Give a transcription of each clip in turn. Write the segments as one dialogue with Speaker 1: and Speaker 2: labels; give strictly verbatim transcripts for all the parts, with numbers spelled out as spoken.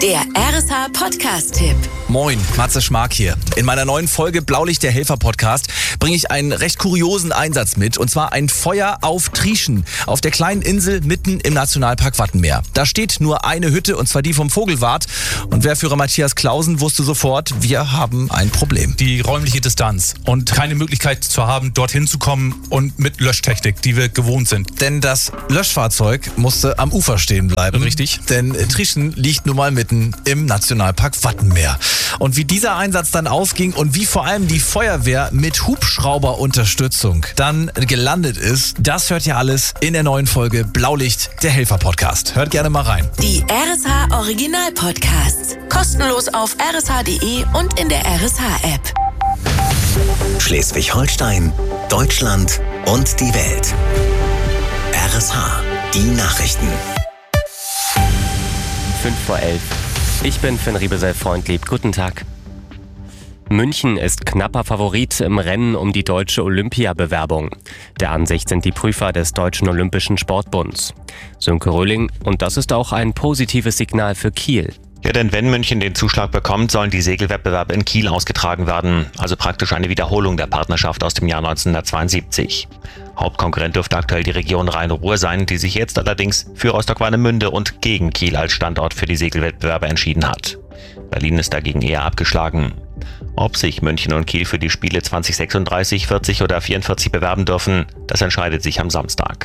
Speaker 1: Der R S H-Podcast-Tipp.
Speaker 2: Moin, Matze Schmark hier. In meiner neuen Folge Blaulicht der Helfer-Podcast bringe ich einen recht kuriosen Einsatz mit. Und zwar ein Feuer auf Trieschen, auf der kleinen Insel mitten im Nationalpark Wattenmeer. Da steht nur eine Hütte, und zwar die vom Vogelwart. Und Wehrführer Matthias Clausen wusste sofort, wir haben ein Problem.
Speaker 3: Die räumliche Distanz und keine Möglichkeit zu haben, dorthin zu kommen und mit Löschtechnik, die wir gewohnt sind.
Speaker 2: Denn das Löschfahrzeug musste am Ufer stehen bleiben.
Speaker 3: Richtig.
Speaker 2: Denn Trieschen liegt nun mal mitten im Nationalpark Wattenmeer. Und wie dieser Einsatz dann ausging und wie vor allem die Feuerwehr mit Hubschrauberunterstützung dann gelandet ist, das hört ihr alles in der neuen Folge Blaulicht, der Helfer-Podcast. Hört gerne mal rein.
Speaker 1: Die R S H-Original-Podcasts. Kostenlos auf r s h punkt d e und in der R S H-App.
Speaker 4: Schleswig-Holstein, Deutschland und die Welt. R S H, die Nachrichten.
Speaker 5: fünf vor elf. Ich bin Finn Riebesell-Freundlieb. Guten Tag. München ist knapper Favorit im Rennen um die deutsche Olympiabewerbung. Der Ansicht sind die Prüfer des Deutschen Olympischen Sportbunds. Sönke Röhling, und das ist auch ein positives Signal für Kiel.
Speaker 6: Ja, denn wenn München den Zuschlag bekommt, sollen die Segelwettbewerbe in Kiel ausgetragen werden. Also praktisch eine Wiederholung der Partnerschaft aus dem Jahr neunzehnhundertzweiundsiebzig. Hauptkonkurrent dürfte aktuell die Region Rhein-Ruhr sein, die sich jetzt allerdings für Rostock-Warnemünde und gegen Kiel als Standort für die Segelwettbewerbe entschieden hat. Berlin ist dagegen eher abgeschlagen. Ob sich München und Kiel für die Spiele zwanzig sechsunddreißig, vierzig oder vierundvierzig bewerben dürfen, das entscheidet sich am Samstag.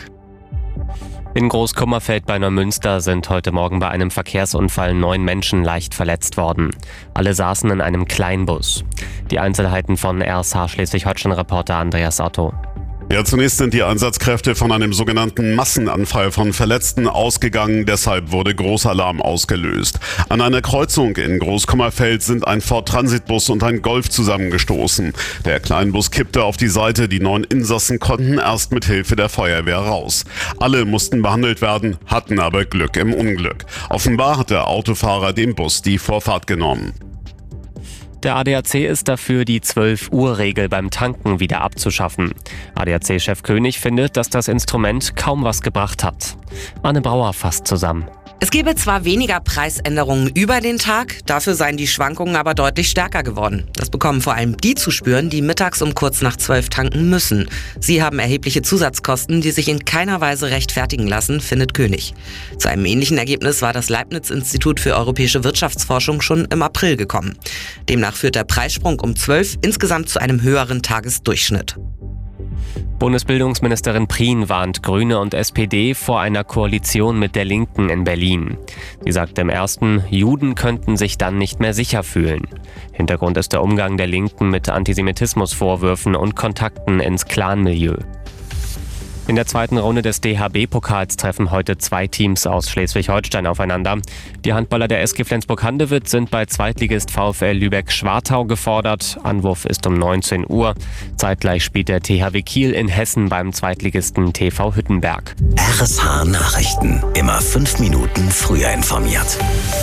Speaker 5: In Großkummerfeld bei Neumünster sind heute Morgen bei einem Verkehrsunfall neun Menschen leicht verletzt worden. Alle saßen in einem Kleinbus. Die Einzelheiten von R S H Schleswig-Holstein-Reporter Andreas Otto.
Speaker 7: Ja, zunächst sind die Einsatzkräfte von einem sogenannten Massenanfall von Verletzten ausgegangen. Deshalb wurde Großalarm ausgelöst. An einer Kreuzung in Großkummerfeld sind ein Ford-Transitbus und ein Golf zusammengestoßen. Der Kleinbus kippte auf die Seite. Die neun Insassen konnten erst mit Hilfe der Feuerwehr raus. Alle mussten behandelt werden, hatten aber Glück im Unglück. Offenbar hat der Autofahrer dem Bus die Vorfahrt genommen.
Speaker 5: Der A D A C ist dafür, die zwölf-Uhr-Regel beim Tanken wieder abzuschaffen. A D A C-Chef König findet, dass das Instrument kaum was gebracht hat. Anne Brauer fasst zusammen.
Speaker 8: Es gebe zwar weniger Preisänderungen über den Tag, dafür seien die Schwankungen aber deutlich stärker geworden. Das bekommen vor allem die zu spüren, die mittags um kurz nach zwölf tanken müssen. Sie haben erhebliche Zusatzkosten, die sich in keiner Weise rechtfertigen lassen, findet König. Zu einem ähnlichen Ergebnis war das Leibniz-Institut für europäische Wirtschaftsforschung schon im April gekommen. Demnach führt der Preissprung um zwölf insgesamt zu einem höheren Tagesdurchschnitt.
Speaker 5: Bundesbildungsministerin Prien warnt Grüne und S P D vor einer Koalition mit der Linken in Berlin. Sie sagt im ersten, Juden könnten sich dann nicht mehr sicher fühlen. Hintergrund ist der Umgang der Linken mit Antisemitismusvorwürfen und Kontakten ins Clanmilieu. In der zweiten Runde des D H B-Pokals treffen heute zwei Teams aus Schleswig-Holstein aufeinander. Die Handballer der S G Flensburg-Handewitt sind bei Zweitligist VfL Lübeck-Schwartau gefordert. Anwurf ist um neunzehn Uhr. Zeitgleich spielt der T H W Kiel in Hessen beim Zweitligisten T V Hüttenberg.
Speaker 4: R S H Nachrichten. Immer fünf Minuten früher informiert.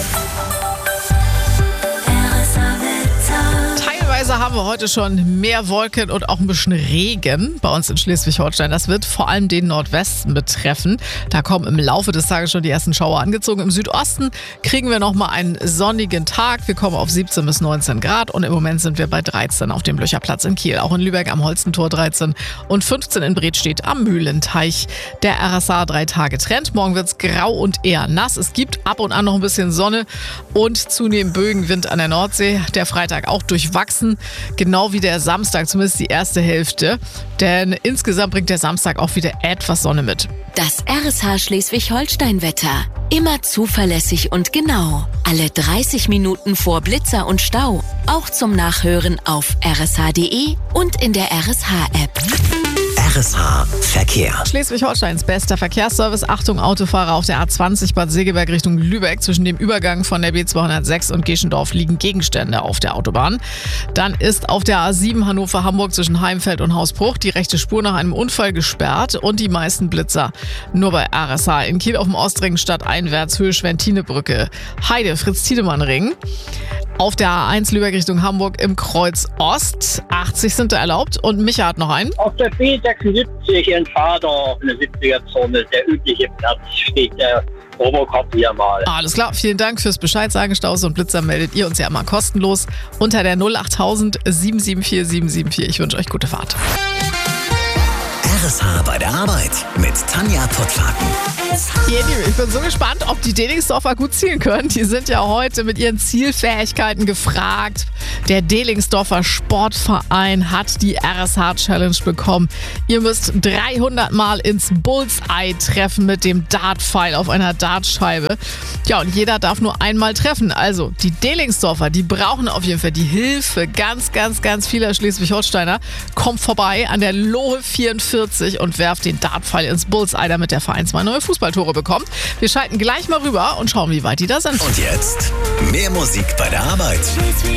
Speaker 9: Teilweise haben wir heute schon mehr Wolken und auch ein bisschen Regen bei uns in Schleswig-Holstein. Das wird vor allem den Nordwesten betreffen. Da kommen im Laufe des Tages schon die ersten Schauer angezogen. Im Südosten kriegen wir nochmal einen sonnigen Tag. Wir kommen auf siebzehn bis neunzehn Grad und im Moment sind wir bei dreizehn auf dem Blöcherplatz in Kiel. Auch in Lübeck am Holstentor dreizehn und fünfzehn in Bredstedt am Mühlenteich. Der R S H drei Tage Trend. Morgen wird es grau und eher nass. Es gibt ab und an noch ein bisschen Sonne und zunehmend Böenwind an der Nordsee. Der Freitag auch durchwachsen. Genau wie der Samstag, zumindest die erste Hälfte. Denn insgesamt bringt der Samstag auch wieder etwas Sonne mit.
Speaker 1: Das R S H Schleswig-Holstein-Wetter. Immer zuverlässig und genau. Alle dreißig Minuten vor Blitzer und Stau. Auch zum Nachhören auf r s h punkt d e und in der R S H-App.
Speaker 4: R S H Verkehr.
Speaker 9: Schleswig-Holsteins bester Verkehrsservice. Achtung, Autofahrer auf der A zwanzig Bad Segeberg Richtung Lübeck. Zwischen dem Übergang von der B zweihundertsechs und Geschendorf liegen Gegenstände auf der Autobahn. Dann ist auf der A sieben Hannover-Hamburg zwischen Heimfeld und Hausbruch die rechte Spur nach einem Unfall gesperrt und die meisten Blitzer nur bei R S H. In Kiel auf dem Ostring stadteinwärts Höhe Schwentinebrücke. Heide, Fritz-Tiedemann-Ring. Auf der A eins Lübeck Richtung Hamburg im Kreuz Ost. achtzig sind da erlaubt. Und Micha hat noch einen.
Speaker 10: Auf der B sechsundsiebzig in Fahrdorf, eine siebziger-Zone, der übliche Platz, steht der provokativ mal.
Speaker 9: Alles klar, vielen Dank fürs Bescheid sagen. Stause und Blitzer meldet ihr uns ja immer kostenlos unter der null acht tausend sieben sieben vier sieben sieben vier. Ich wünsche euch gute Fahrt.
Speaker 4: R S H bei der Arbeit mit Tanja Pottlaken.
Speaker 9: Ihr Lieben, ich bin so gespannt, ob die Delingsdorfer gut zielen können. Die sind ja heute mit ihren Zielfähigkeiten gefragt. Der Delingsdorfer Sportverein hat die R S H-Challenge bekommen. Ihr müsst dreihundert Mal ins Bullseye treffen mit dem Dartpfeil auf einer Dartscheibe. Ja, und jeder darf nur einmal treffen. Also, die Delingsdorfer, die brauchen auf jeden Fall die Hilfe ganz, ganz, ganz vieler Schleswig-Holsteiner. Kommt vorbei an der Lohe vierundvierzig und werft den Dartpfeil ins Bullseye, damit der Verein zwei neue Fußballtore bekommt. Wir schalten gleich mal rüber und schauen, wie weit die da sind.
Speaker 4: Und jetzt mehr Musik bei der Arbeit.